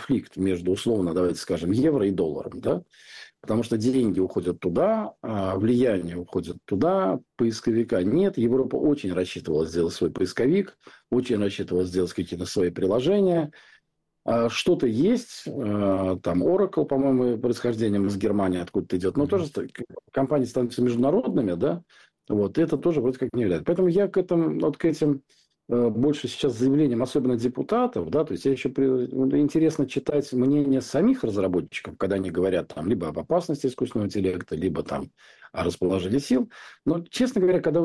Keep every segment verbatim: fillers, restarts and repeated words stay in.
конфликт между, условно, давайте скажем, евро и долларом, да? Потому что деньги уходят туда, влияние уходит туда, поисковика нет. Европа очень рассчитывала сделать свой поисковик, очень рассчитывала сделать какие-то свои приложения. Что-то есть, там Oracle, по-моему, происхождением из Германии откуда-то идет, но mm-hmm. тоже компании становятся международными, да, вот, это тоже вроде как не влияет. Поэтому я к этому, вот к этим больше сейчас заявлениям, особенно депутатов, да, то есть я еще интересно читать мнение самих разработчиков, когда они говорят там либо об опасности искусственного интеллекта, либо там о расположении сил. Но, честно говоря, когда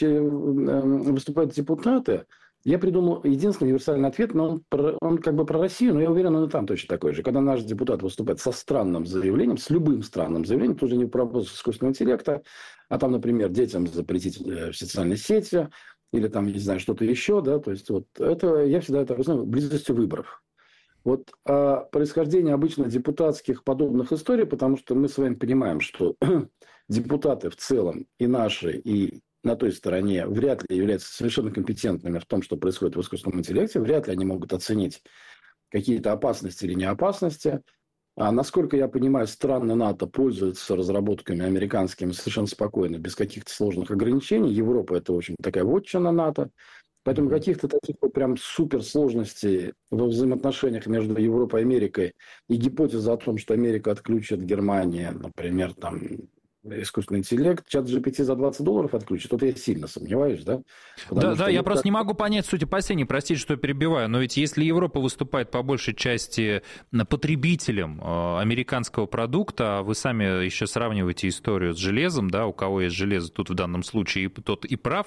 выступают депутаты, я придумал единственный универсальный ответ, но он, про, он как бы про Россию, но я уверен, он и там точно такой же. Когда наш депутат выступает со странным заявлением, с любым странным заявлением, тоже не про вопрос искусственного интеллекта, а там, например, детям запретить в социальной сети, или там, не знаю, что-то еще, да, то есть вот это, я всегда это знаю, близостью выборов. Вот а происхождение обычно депутатских подобных историй, потому что мы с вами понимаем, что депутаты в целом и наши, и на той стороне вряд ли являются совершенно компетентными в том, что происходит в искусственном интеллекте, вряд ли они могут оценить какие-то опасности или неопасности. А насколько я понимаю, страны НАТО пользуются разработками американскими совершенно спокойно, без каких-то сложных ограничений. Европа – это, в общем, такая вотчина НАТО. Поэтому mm-hmm. каких-то таких вот прям суперсложностей во взаимоотношениях между Европой и Америкой и гипотеза о том, что Америка отключит Германию, например, там, искусственный интеллект, чат джи пи ти за двадцать долларов отключит. Вот я сильно сомневаюсь, да? Потому да, да, я просто так... не могу понять суть опасений, простите, что я перебиваю, но ведь если Европа выступает по большей части потребителем американского продукта, а вы сами еще сравниваете историю с железом, да, у кого есть железо, тут в данном случае тот и прав,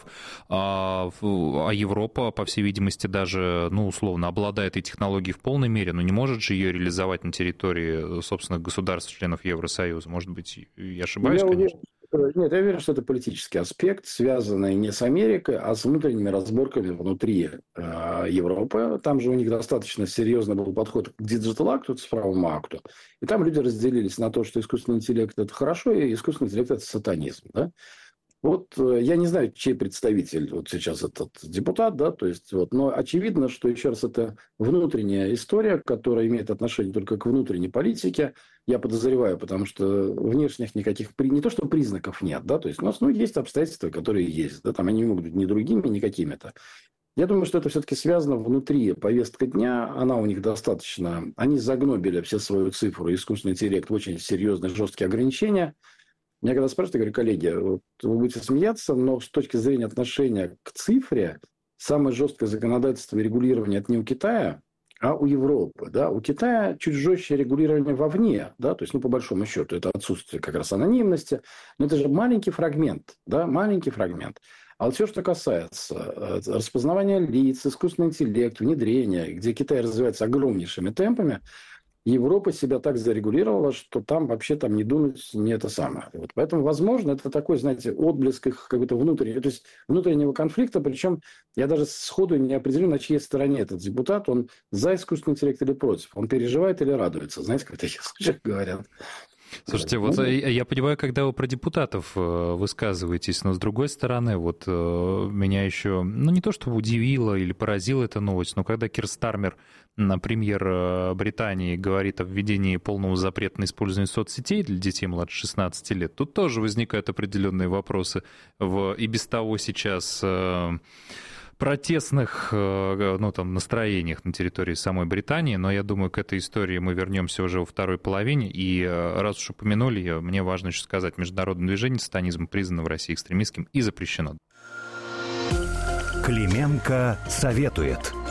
а Европа, по всей видимости, даже, ну, условно, обладает этой технологией в полной мере, но не может же ее реализовать на территории собственных государств, членов Евросоюза. Может быть, я ошибаюсь? Конечно. Нет, я уверен, что это политический аспект, связанный не с Америкой, а с внутренними разборками внутри э, Европы. Там же у них достаточно серьезный был подход к диджитал-акту, к цифровому акту. И там люди разделились на то, что искусственный интеллект – это хорошо, и искусственный интеллект – это сатанизм. Да? Вот я не знаю, чей представитель вот сейчас этот депутат, да, то есть вот, но очевидно, что еще раз это внутренняя история, которая имеет отношение только к внутренней политике. Я подозреваю, потому что внешних никаких не то что признаков нет, да, то есть у нас, ну, есть обстоятельства, которые есть, да, там они не могут быть ни другими, ни какими-то. Я думаю, что это все-таки связано внутри повестка дня, она у них достаточно, они загнобили все свою цифру, искусственный интеллект в очень серьезные жесткие ограничения. Меня когда спрашивают, я говорю, коллеги, вот вы будете смеяться, но с точки зрения отношения к цифре, самое жесткое законодательство и регулирование – это не у Китая, а у Европы. Да? У Китая чуть жестче регулирование вовне, да? То есть, ну, по большому счету, это отсутствие как раз анонимности, но это же маленький фрагмент, да? маленький фрагмент. А вот все, что касается распознавания лиц, искусственный интеллект, внедрения, где Китай развивается огромнейшими темпами, Европа себя так зарегулировала, что там вообще там не дунуть, не это самое. Вот поэтому, возможно, это такой, знаете, отблеск их какой-то внутреннего, то есть внутреннего конфликта. Причем я даже сходу не определю, на чьей стороне этот депутат. Он за искусственный интеллект или против? Он переживает или радуется? Знаете, как в таких случаях говорят. Слушайте, вот я понимаю, когда вы про депутатов высказываетесь, но с другой стороны, вот меня еще, ну не то чтобы удивило или поразила эта новость, но когда Кир Стармер, премьер Британии, говорит о введении полного запрета на использование соцсетей для детей младше шестнадцати лет, тут тоже возникают определенные вопросы в и без того сейчас протестных, ну, там, настроениях на территории самой Британии, но я думаю, к этой истории мы вернемся уже во второй половине, и раз уж упомянули ее, мне важно еще сказать, международное движение сатанизм признано в России экстремистским и запрещено. Клименко советует.